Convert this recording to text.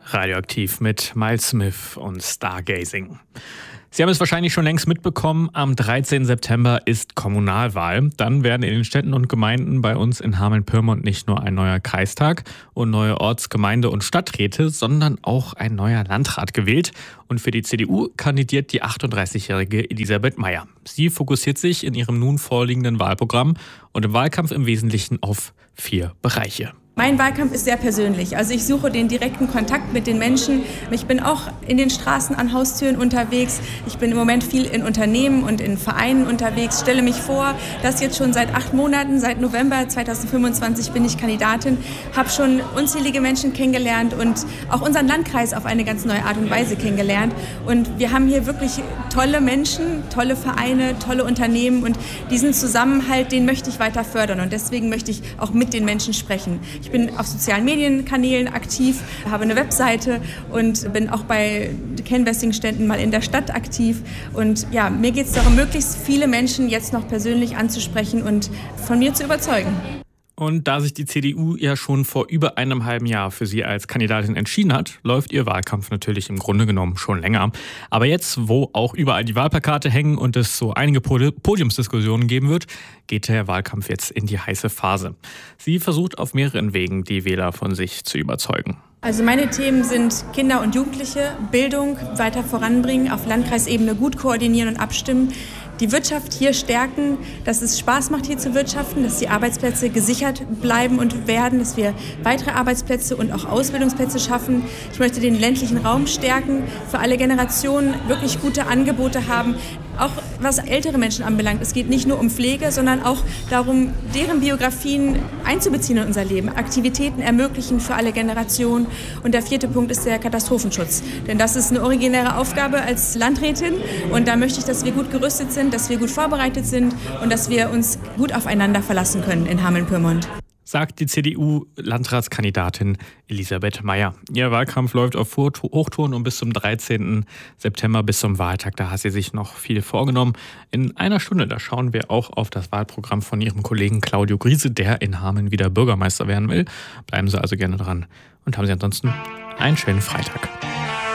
Radioaktiv mit Miles Smith und Stargazing. Sie haben es wahrscheinlich schon längst mitbekommen, am 13. September ist Kommunalwahl. Dann werden in den Städten und Gemeinden bei uns in Hameln-Pyrmont nicht nur ein neuer Kreistag und neue Orts-, Gemeinde- und Stadträte, sondern auch ein neuer Landrat gewählt. Und für die CDU kandidiert die 38-jährige Elisabeth Meyer. Sie fokussiert sich in ihrem nun vorliegenden Wahlprogramm und im Wahlkampf im Wesentlichen auf 4 Bereiche. Mein Wahlkampf ist sehr persönlich. Also ich suche den direkten Kontakt mit den Menschen. Ich bin auch in den Straßen an Haustüren unterwegs. Ich bin im Moment viel in Unternehmen und in Vereinen unterwegs. Stelle mich vor, dass jetzt schon seit 8 Monaten, seit November 2025 bin ich Kandidatin, habe schon unzählige Menschen kennengelernt und auch unseren Landkreis auf eine ganz neue Art und Weise kennengelernt. Und wir haben hier wirklich tolle Menschen, tolle Vereine, tolle Unternehmen und diesen Zusammenhalt, den möchte ich weiter fördern und deswegen möchte ich auch mit den Menschen sprechen. Ich bin auf sozialen Medienkanälen aktiv, habe eine Webseite und bin auch bei Canvassing-Ständen mal in der Stadt aktiv. Und ja, mir geht es darum, möglichst viele Menschen jetzt noch persönlich anzusprechen und von mir zu überzeugen. Und da sich die CDU ja schon vor über einem halben Jahr für sie als Kandidatin entschieden hat, läuft ihr Wahlkampf natürlich im Grunde genommen schon länger. Aber jetzt, wo auch überall die Wahlplakate hängen und es so einige Podiumsdiskussionen geben wird, geht der Wahlkampf jetzt in die heiße Phase. Sie versucht auf mehreren Wegen, die Wähler von sich zu überzeugen. Also meine Themen sind Kinder und Jugendliche, Bildung weiter voranbringen, auf Landkreisebene gut koordinieren und abstimmen, die Wirtschaft hier stärken, dass es Spaß macht, hier zu wirtschaften, dass die Arbeitsplätze gesichert bleiben und werden, dass wir weitere Arbeitsplätze und auch Ausbildungsplätze schaffen. Ich möchte den ländlichen Raum stärken, für alle Generationen wirklich gute Angebote haben, auch was ältere Menschen anbelangt. Es geht nicht nur um Pflege, sondern auch darum, deren Biografien einzubeziehen in unser Leben, Aktivitäten ermöglichen für alle Generationen. Und der 4. Punkt ist der Katastrophenschutz. Denn das ist eine originäre Aufgabe als Landrätin. Und da möchte ich, dass wir gut gerüstet sind, dass wir gut vorbereitet sind und dass wir uns gut aufeinander verlassen können in Hameln-Pyrmont. Sagt die CDU-Landratskandidatin Elisabeth Meyer. Ihr Wahlkampf läuft auf Hochtouren und bis zum 13. September, bis zum Wahltag, da hat sie sich noch viel vorgenommen. In einer Stunde, da schauen wir auch auf das Wahlprogramm von ihrem Kollegen Claudio Griese, der in Hameln wieder Bürgermeister werden will. Bleiben Sie also gerne dran und haben Sie ansonsten einen schönen Freitag.